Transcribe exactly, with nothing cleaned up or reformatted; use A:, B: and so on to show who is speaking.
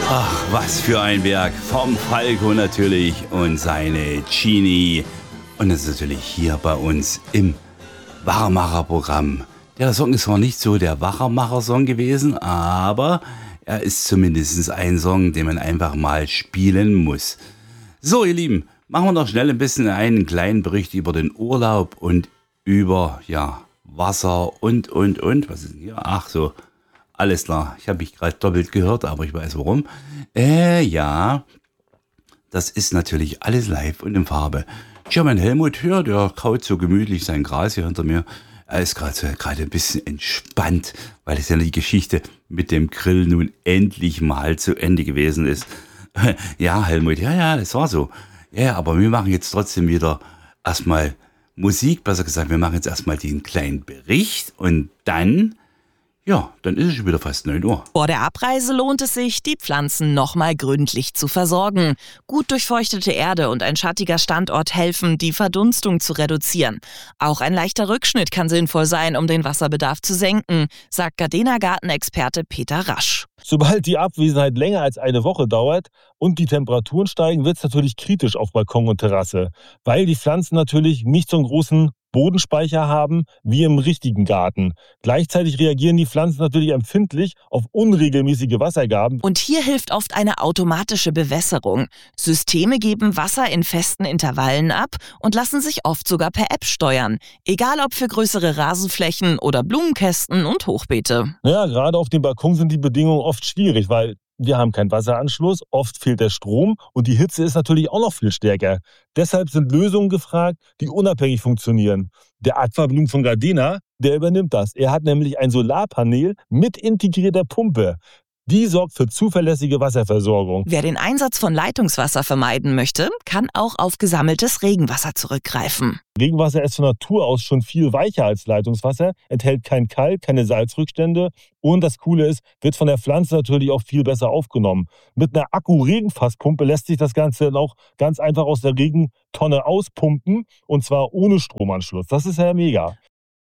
A: Ach, was für ein Werk vom Falco natürlich und seine Genie. Und das ist natürlich hier bei uns im Wachmacher-Programm. Der Song ist zwar nicht so der Wachmacher-Song gewesen, aber er ist zumindest ein Song, den man einfach mal spielen muss. So, ihr Lieben, machen wir noch schnell ein bisschen einen kleinen Bericht über den Urlaub und über, ja, Wasser und, und, und. Was ist denn hier? Ach so, alles klar. Ich habe mich gerade doppelt gehört, aber ich weiß warum. Äh, ja, das ist natürlich alles live und in Farbe. Ich habe meinen Helmut hier, der kaut so gemütlich sein Gras hier hinter mir. Er ist gerade so, gerade ein bisschen entspannt, weil es ja die Geschichte mit dem Grill nun endlich mal zu Ende gewesen ist. Ja, Helmut, ja, ja, das war so. Ja, aber wir machen jetzt trotzdem wieder erstmal Musik, besser gesagt, wir machen jetzt erstmal den kleinen Bericht und dann, ja, dann ist es schon wieder fast neun Uhr.
B: Vor der Abreise lohnt es sich, die Pflanzen nochmal gründlich zu versorgen. Gut durchfeuchtete Erde und ein schattiger Standort helfen, die Verdunstung zu reduzieren. Auch ein leichter Rückschnitt kann sinnvoll sein, um den Wasserbedarf zu senken, sagt Gardena Gartenexperte Peter Rasch.
C: Sobald die Abwesenheit länger als eine Woche dauert und die Temperaturen steigen, wird es natürlich kritisch auf Balkon und Terrasse, weil die Pflanzen natürlich nicht so einen großen Bodenspeicher haben wie im richtigen Garten. Gleichzeitig reagieren die Pflanzen natürlich empfindlich auf unregelmäßige Wassergaben.
B: Und hier hilft oft eine automatische Bewässerung. Systeme geben Wasser in festen Intervallen ab und lassen sich oft sogar per App steuern. Egal ob für größere Rasenflächen oder Blumenkästen und Hochbeete.
C: Ja, gerade auf dem Balkon sind die Bedingungen oft schwierig, weil wir haben keinen Wasseranschluss, oft fehlt der Strom und die Hitze ist natürlich auch noch viel stärker. Deshalb sind Lösungen gefragt, die unabhängig funktionieren. Der Aquablumen von Gardena, der übernimmt das. Er hat nämlich ein Solarpanel mit integrierter Pumpe. Die sorgt für zuverlässige Wasserversorgung.
B: Wer den Einsatz von Leitungswasser vermeiden möchte, kann auch auf gesammeltes Regenwasser zurückgreifen.
C: Regenwasser ist von Natur aus schon viel weicher als Leitungswasser, enthält kein Kalk, keine Salzrückstände und das Coole ist, wird von der Pflanze natürlich auch viel besser aufgenommen. Mit einer Akku-Regenfasspumpe lässt sich das Ganze dann auch ganz einfach aus der Regentonne auspumpen und zwar ohne Stromanschluss. Das ist ja mega.